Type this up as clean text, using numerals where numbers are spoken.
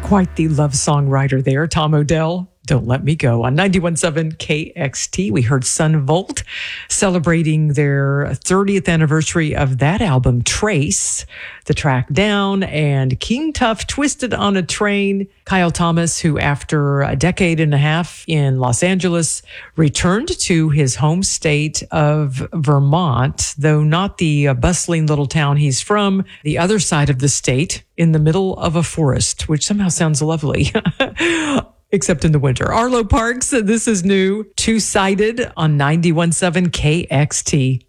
Quite the love songwriter there, Tom Odell. Don't Let Me Go on 91.7 KXT. We heard Sun Volt celebrating their 30th anniversary of that album, Trace, the track Down, and King Tuff, Twisted on a Train. Kyle Thomas, who after a decade and a half in Los Angeles, returned to his home state of Vermont, though not the bustling little town he's from, the other side of the state, in the middle of a forest, which somehow sounds lovely. Except in the winter. Arlo Parks, this is new. Two-Sided on 91.7 KXT.